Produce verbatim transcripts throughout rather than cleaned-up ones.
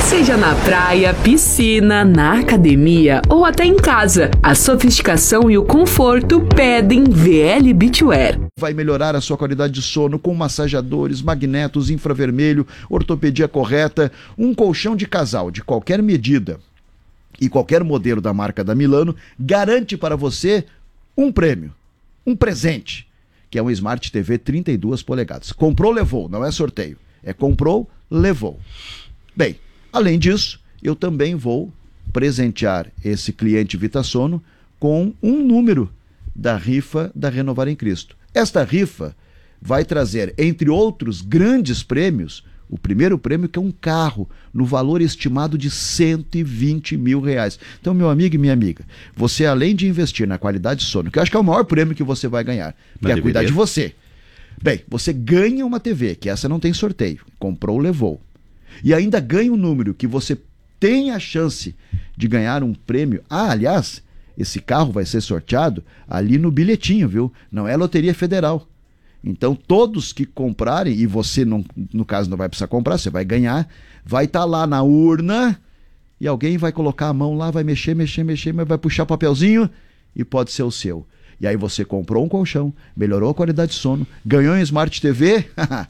Seja na praia, piscina, na academia ou até em casa, a sofisticação e o conforto pedem V L Beachwear. Vai melhorar a sua qualidade de sono com massageadores, magnetos, infravermelho, ortopedia correta, um colchão de casal de qualquer medida e qualquer modelo da marca da Milano garante para você um prêmio, um presente, que é um Smart T V trinta e duas polegadas. Comprou, levou, não é sorteio. É comprou, levou. Bem, além disso, eu também vou presentear esse cliente Vitasono com um número da rifa da Renovar em Cristo. Esta rifa vai trazer, entre outros grandes prêmios, o primeiro prêmio, que é um carro no valor estimado de cento e vinte mil reais. Então, meu amigo e minha amiga, você, além de investir na qualidade de sono, que eu acho que é o maior prêmio que você vai ganhar, que é cuidar de você. Bem, você ganha uma T V, que essa não tem sorteio. Comprou, levou. E ainda ganha um número que você tem a chance de ganhar um prêmio. Ah, aliás, esse carro vai ser sorteado ali no bilhetinho, viu? Não é Loteria Federal. Então, todos que comprarem, e você, não, no caso, não vai precisar comprar, você vai ganhar, vai estar tá lá na urna e alguém vai colocar a mão lá, vai mexer, mexer, mexer, mas vai puxar o papelzinho e pode ser o seu. E aí você comprou um colchão, melhorou a qualidade de sono, ganhou um Smart T V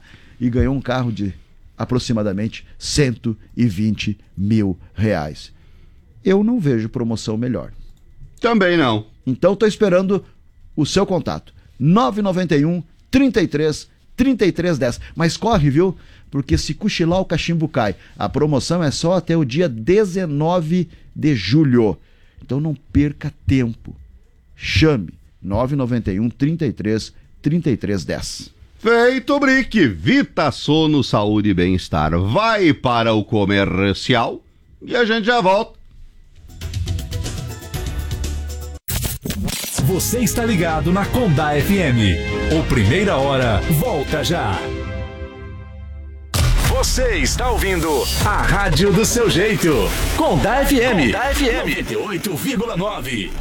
e ganhou um carro de aproximadamente cento e vinte mil reais. Eu não vejo promoção melhor. Também não. Então, estou esperando o seu contato. nove nove um, trinta e três, trinta e três, dez. Mas corre, viu? Porque se cochilar o cachimbo cai. A promoção é só até o dia dezenove de julho. Então não perca tempo. Chame nove nove um, trinta e três, trinta e três, dez. Feito, Brick. Vitasono Saúde e Bem-Estar vai para o comercial e a gente já volta. Você está ligado na Condá F M. O Primeira Hora volta já. Você está ouvindo a rádio do seu jeito. Condá F M. Condá F M noventa e oito vírgula nove.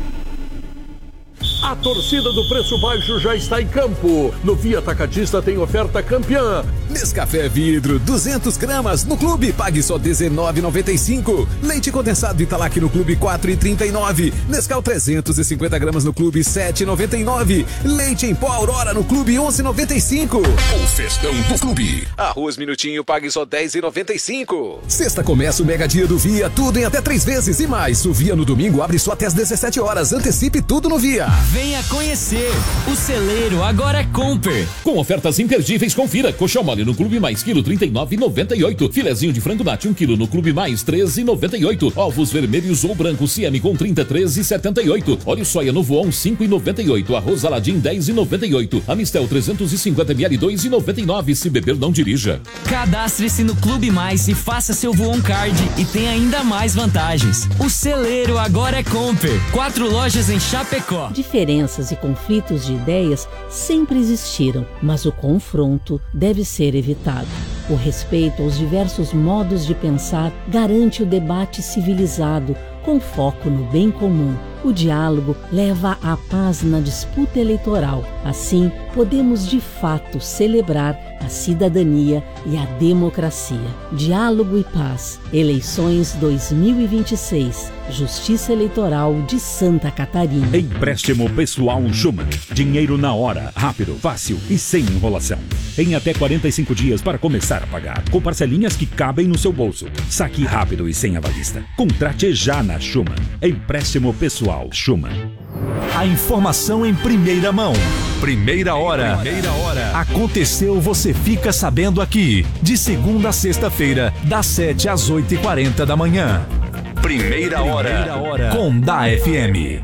A torcida do Preço Baixo já está em campo. No Via Atacadista tem oferta campeã. Nescafé vidro, duzentos gramas, no clube pague só dezenove reais e noventa e cinco centavos. Leite condensado Italac no clube quatro reais e trinta e nove centavos. Nescau trezentos e cinquenta gramas no clube sete reais e noventa e nove centavos. Leite em pó Aurora no clube onze reais e noventa e cinco centavos. O festão do clube. Arroz Minutinho pague só dez reais e noventa e cinco centavos. Sexta começa o mega dia do Via, tudo em até três vezes e mais. O Via no domingo abre só até as dezessete horas. Antecipe tudo no Via. Venha conhecer. O celeiro agora é Comper. Com ofertas imperdíveis, confira. Coxão mole no Clube Mais, quilo trinta e nove reais e noventa e oito. Filezinho de frango nati, um quilo no Clube Mais, treze reais e noventa e oito. Ovos vermelhos ou brancos C M com trinta e três reais e setenta e oito. Óleo soia no Voon, cinco reais e noventa e oito. Arroz Aladim, dez reais e noventa e oito. Amistel trezentos e cinquenta mililitros, dois reais e noventa e nove. Se beber, não dirija. Cadastre-se no Clube Mais e faça seu Voon Card e tem ainda mais vantagens. O celeiro agora é Comper. Quatro lojas em Chapecó. Diferenças e conflitos de ideias sempre existiram, mas o confronto deve ser evitado. O respeito aos diversos modos de pensar garante o debate civilizado, com foco no bem comum. O diálogo leva à paz na disputa eleitoral. Assim, podemos de fato celebrar a cidadania e a democracia. Diálogo e paz. Eleições dois mil e vinte e seis. Justiça Eleitoral de Santa Catarina. Empréstimo pessoal Schumann. Dinheiro na hora, rápido, fácil e sem enrolação. Em até quarenta e cinco dias para começar a pagar, com parcelinhas que cabem no seu bolso. Saque rápido e sem avalista. Contrate já na Schumann. Empréstimo pessoal Schumann. A informação em primeira mão. Primeira hora. Primeira hora. Aconteceu, você fica sabendo aqui. De segunda a sexta-feira, das sete às oito e quarenta da manhã. Primeira hora. Primeira hora. Condá F M.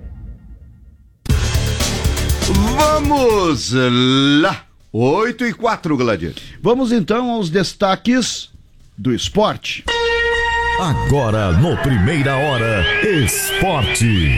Vamos lá. oito e quatro, Gladir. Vamos então aos destaques do esporte. Agora no Primeira Hora, esporte.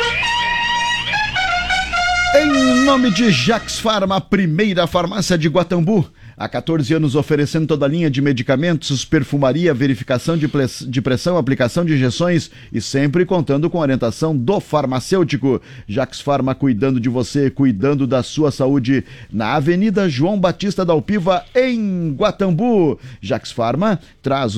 Em nome de Jax Farma, a primeira farmácia de Guatambu. Há quatorze anos oferecendo toda a linha de medicamentos, perfumaria, verificação de, de pressão, aplicação de injeções e sempre contando com a orientação do farmacêutico. Jax Farma, cuidando de você, cuidando da sua saúde, na Avenida João Batista da Alpiva, em Guatambu. Jax Farma traz